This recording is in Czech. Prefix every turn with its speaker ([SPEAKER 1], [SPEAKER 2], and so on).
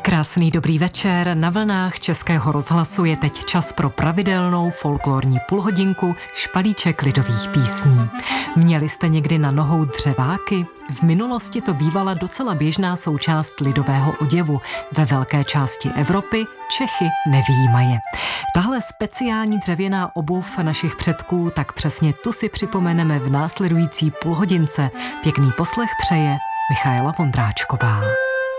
[SPEAKER 1] Krásný dobrý večer, na vlnách Českého rozhlasu je teď čas pro pravidelnou folklorní půlhodinku špalíček lidových písní. Měli jste někdy na nohou dřeváky? V minulosti to bývala docela běžná součást lidového oděvu. Ve velké části Evropy, Čechy nevyjímaje. Tahle speciální dřevěná obuv našich předků, tak přesně tu si připomeneme v následující půlhodince. Pěkný poslech přeje Michaela Vondráčková.